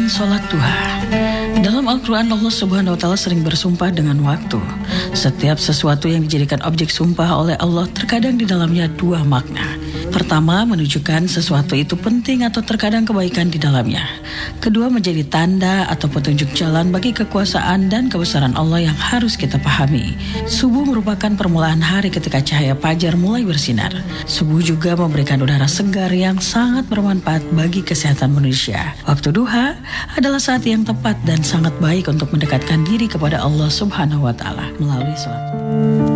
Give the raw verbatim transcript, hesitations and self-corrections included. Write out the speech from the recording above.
Keutamaan sholat duha. Dalam Al-Quran, Allah Subhanahu wa Ta'ala sering bersumpah dengan waktu. Setiap sesuatu yang dijadikan objek sumpah oleh Allah terkadang di dalamnya dua makna. Pertama, menunjukkan sesuatu itu penting atau terkadang kebaikan di dalamnya. Kedua, menjadi tanda atau petunjuk jalan bagi kekuasaan dan kebesaran Allah yang harus kita pahami. Subuh merupakan permulaan hari ketika cahaya fajar mulai bersinar. Subuh juga memberikan udara segar yang sangat bermanfaat bagi kesehatan manusia. Waktu duha adalah saat yang tepat dan sangat baik untuk mendekatkan diri kepada Allah Subhanahu wa Ta'ala melalui sholat.